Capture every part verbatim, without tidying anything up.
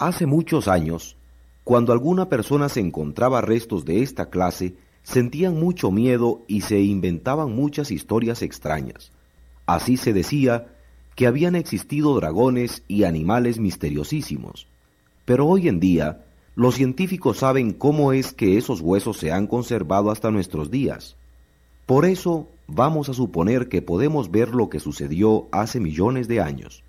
Hace muchos años, cuando alguna persona se encontraba restos de esta clase, sentían mucho miedo y se inventaban muchas historias extrañas. Así se decía que habían existido dragones y animales misteriosísimos. Pero hoy en día, los científicos saben cómo es que esos huesos se han conservado hasta nuestros días. Por eso, vamos a suponer que podemos ver lo que sucedió hace millones de años.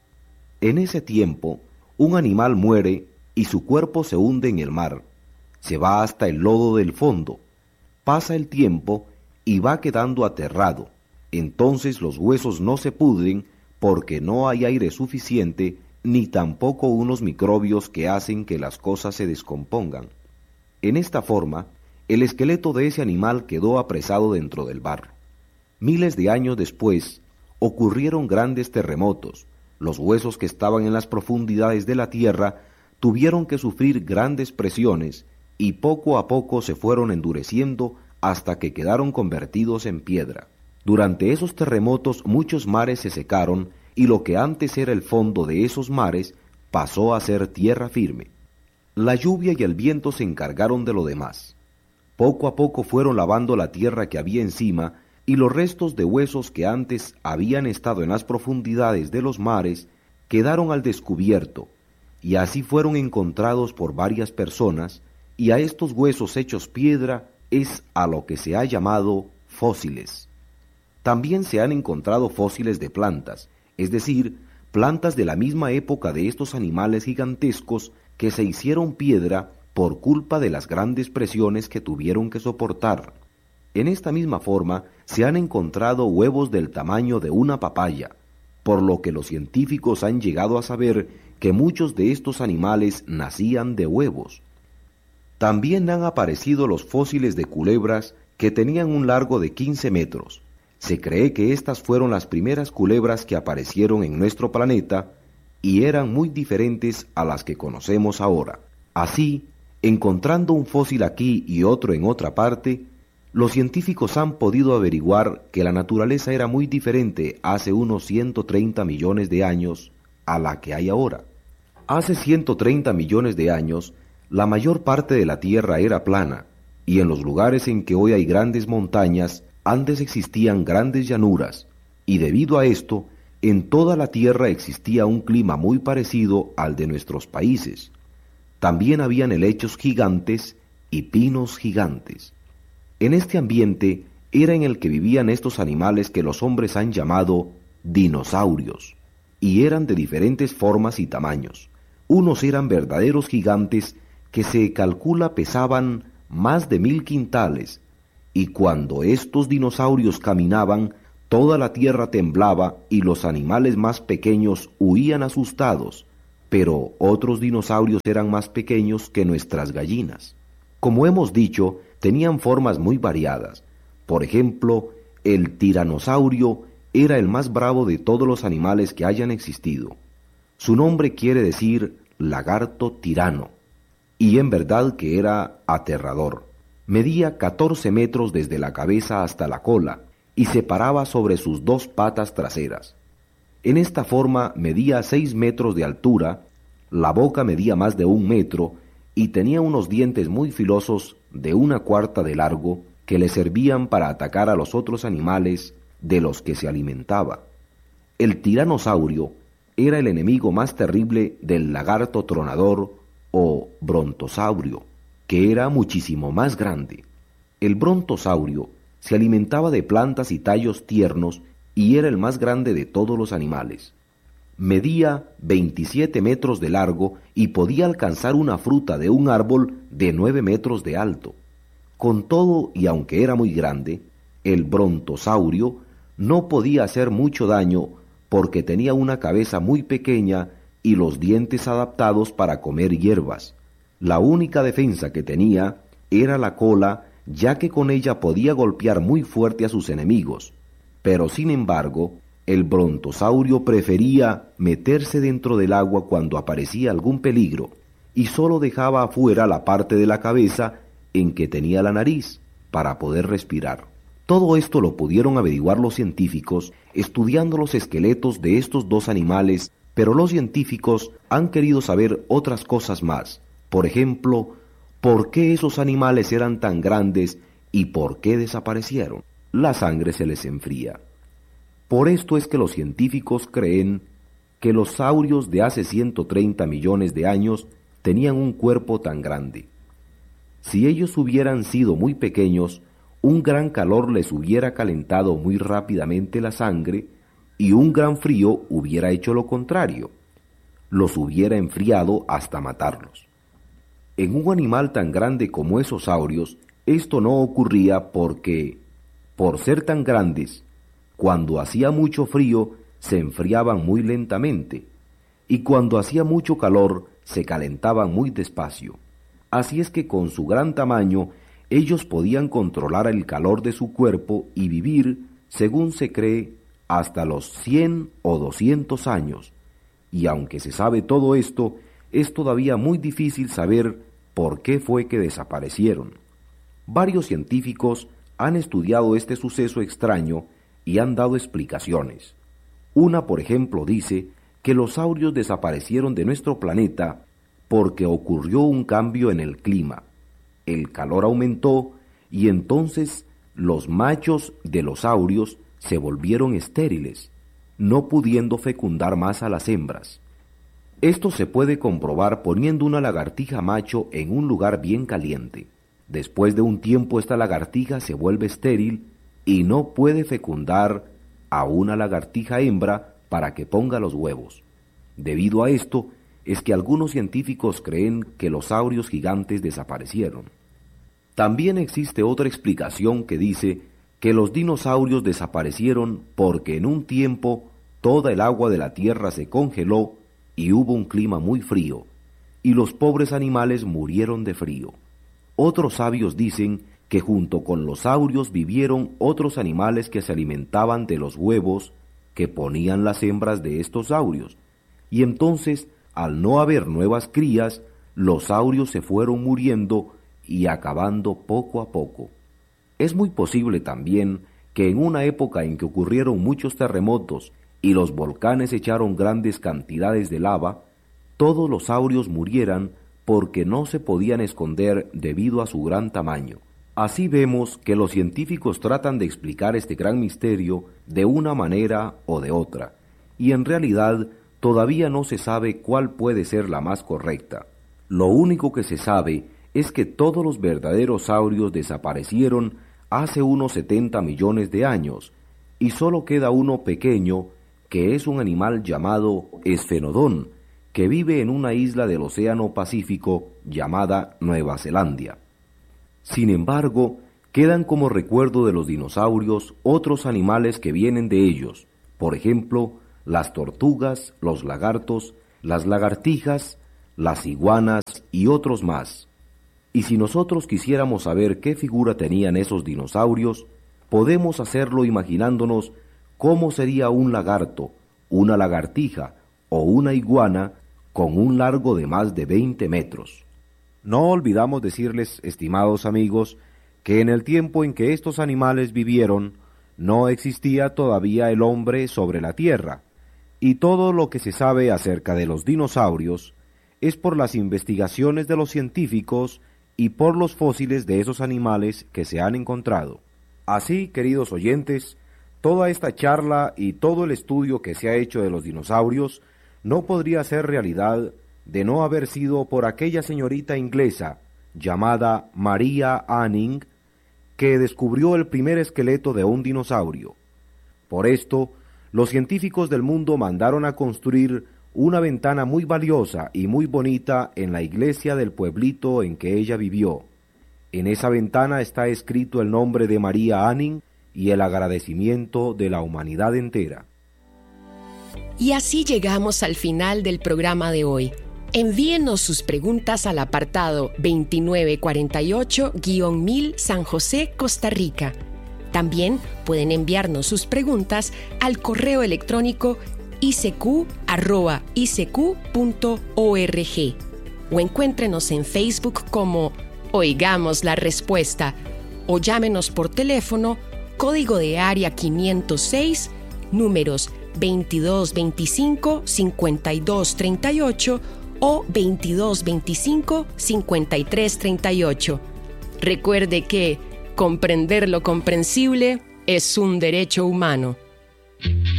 En ese tiempo, un animal muere y su cuerpo se hunde en el mar. Se va hasta el lodo del fondo. Pasa el tiempo y va quedando aterrado. Entonces los huesos no se pudren porque no hay aire suficiente ni tampoco unos microbios que hacen que las cosas se descompongan. En esta forma, el esqueleto de ese animal quedó apresado dentro del barro. Miles de años después, ocurrieron grandes terremotos. Los huesos que estaban en las profundidades de la tierra tuvieron que sufrir grandes presiones y poco a poco se fueron endureciendo hasta que quedaron convertidos en piedra. Durante esos terremotos muchos mares se secaron y lo que antes era el fondo de esos mares pasó a ser tierra firme. La lluvia y el viento se encargaron de lo demás. Poco a poco fueron lavando la tierra que había encima y los restos de huesos que antes habían estado en las profundidades de los mares quedaron al descubierto, y así fueron encontrados por varias personas, y a estos huesos hechos piedra es a lo que se ha llamado fósiles. También se han encontrado fósiles de plantas, es decir, plantas de la misma época de estos animales gigantescos que se hicieron piedra por culpa de las grandes presiones que tuvieron que soportar. En esta misma forma se han encontrado huevos del tamaño de una papaya, por lo que los científicos han llegado a saber que muchos de estos animales nacían de huevos. También han aparecido los fósiles de culebras que tenían un largo de quince metros. Se cree que estas fueron las primeras culebras que aparecieron en nuestro planeta y eran muy diferentes a las que conocemos ahora. Así, encontrando un fósil aquí y otro en otra parte, los científicos han podido averiguar que la naturaleza era muy diferente hace unos ciento treinta millones de años a la que hay ahora. Hace ciento treinta millones de años, la mayor parte de la Tierra era plana, y en los lugares en que hoy hay grandes montañas, antes existían grandes llanuras, y debido a esto, en toda la Tierra existía un clima muy parecido al de nuestros países. También habían helechos gigantes y pinos gigantes. En este ambiente era en el que vivían estos animales que los hombres han llamado dinosaurios, y eran de diferentes formas y tamaños. Unos eran verdaderos gigantes que se calcula pesaban más de mil quintales, y cuando estos dinosaurios caminaban, toda la tierra temblaba y los animales más pequeños huían asustados, pero otros dinosaurios eran más pequeños que nuestras gallinas. Como hemos dicho, tenían formas muy variadas. Por ejemplo, el tiranosaurio era el más bravo de todos los animales que hayan existido. Su nombre quiere decir lagarto tirano, y en verdad que era aterrador. Medía catorce metros desde la cabeza hasta la cola, y se paraba sobre sus dos patas traseras. En esta forma medía seis metros de altura, la boca medía más de un metro, y tenía unos dientes muy filosos de una cuarta de largo que le servían para atacar a los otros animales de los que se alimentaba. El tiranosaurio era el enemigo más terrible del lagarto tronador o brontosaurio, que era muchísimo más grande. El brontosaurio se alimentaba de plantas y tallos tiernos y era el más grande de todos los animales. Medía veintisiete metros de largo y podía alcanzar una fruta de un árbol de nueve metros de alto. Con todo, y aunque era muy grande, el brontosaurio no podía hacer mucho daño porque tenía una cabeza muy pequeña y los dientes adaptados para comer hierbas. La única defensa que tenía era la cola, ya que con ella podía golpear muy fuerte a sus enemigos. Pero sin embargo, el brontosaurio prefería meterse dentro del agua cuando aparecía algún peligro y solo dejaba afuera la parte de la cabeza en que tenía la nariz para poder respirar. Todo esto lo pudieron averiguar los científicos estudiando los esqueletos de estos dos animales Pero los científicos han querido saber otras cosas más. Por ejemplo, ¿por qué esos animales eran tan grandes y por qué desaparecieron? La sangre se les enfría. Por esto es que los científicos creen que los saurios de hace ciento treinta millones de años tenían un cuerpo tan grande. Si ellos hubieran sido muy pequeños, un gran calor les hubiera calentado muy rápidamente la sangre y un gran frío hubiera hecho lo contrario, los hubiera enfriado hasta matarlos. En un animal tan grande como esos saurios, esto no ocurría porque, por ser tan grandes, cuando hacía mucho frío se enfriaban muy lentamente, y cuando hacía mucho calor se calentaban muy despacio. Así es que con su gran tamaño, ellos podían controlar el calor de su cuerpo y vivir, según se cree, hasta los cien o doscientos años. Y aunque se sabe todo esto, es todavía muy difícil saber por qué fue que desaparecieron. Varios científicos han estudiado este suceso extraño y han dado explicaciones. Una, por ejemplo, dice que los saurios desaparecieron de nuestro planeta porque ocurrió un cambio en el clima. El calor aumentó y entonces los machos de los saurios se volvieron estériles, no pudiendo fecundar más a las hembras. Esto se puede comprobar poniendo una lagartija macho en un lugar bien caliente. Después de un tiempo esta lagartija se vuelve estéril y no puede fecundar a una lagartija hembra para que ponga los huevos. Debido a esto, es que algunos científicos creen que los saurios gigantes desaparecieron. También existe otra explicación que dice que los dinosaurios desaparecieron porque en un tiempo toda el agua de la tierra se congeló y hubo un clima muy frío, y los pobres animales murieron de frío. Otros sabios dicen que junto con los saurios vivieron otros animales que se alimentaban de los huevos que ponían las hembras de estos saurios, y entonces, al no haber nuevas crías, los saurios se fueron muriendo y acabando poco a poco. Es muy posible también que en una época en que ocurrieron muchos terremotos y los volcanes echaron grandes cantidades de lava, todos los saurios murieran porque no se podían esconder debido a su gran tamaño. Así vemos que los científicos tratan de explicar este gran misterio de una manera o de otra, y en realidad todavía no se sabe cuál puede ser la más correcta. Lo único que se sabe es que todos los verdaderos saurios desaparecieron hace unos setenta millones de años, y solo queda uno pequeño, que es un animal llamado esfenodón, que vive en una isla del Océano Pacífico llamada Nueva Zelanda. Sin embargo, quedan como recuerdo de los dinosaurios otros animales que vienen de ellos, por ejemplo, las tortugas, los lagartos, las lagartijas, las iguanas y otros más. Y si nosotros quisiéramos saber qué figura tenían esos dinosaurios, podemos hacerlo imaginándonos cómo sería un lagarto, una lagartija o una iguana con un largo de más de veinte metros. No olvidamos decirles, estimados amigos, que en el tiempo en que estos animales vivieron, no existía todavía el hombre sobre la tierra, y todo lo que se sabe acerca de los dinosaurios es por las investigaciones de los científicos y por los fósiles de esos animales que se han encontrado. Así, queridos oyentes, toda esta charla y todo el estudio que se ha hecho de los dinosaurios no podría ser realidad de no haber sido por aquella señorita inglesa llamada Maria Anning, que descubrió el primer esqueleto de un dinosaurio. Por esto, los científicos del mundo mandaron a construir una ventana muy valiosa y muy bonita en la iglesia del pueblito en que ella vivió. En esa ventana está escrito el nombre de Maria Anning y el agradecimiento de la humanidad entera. Y así llegamos al final del programa de hoy. Envíenos sus preguntas al apartado veintinueve cuarenta y ocho guión mil San José, Costa Rica. También pueden enviarnos sus preguntas al correo electrónico i c q arroba i c q punto org o encuéntrenos en Facebook como Oigamos la Respuesta o llámenos por teléfono, código de área quinientos seis, números veintidós veinticinco, cincuenta y dos treinta y ocho o veintidós veinticinco, cincuenta y tres treinta y ocho. Recuerde que comprender lo comprensible es un derecho humano.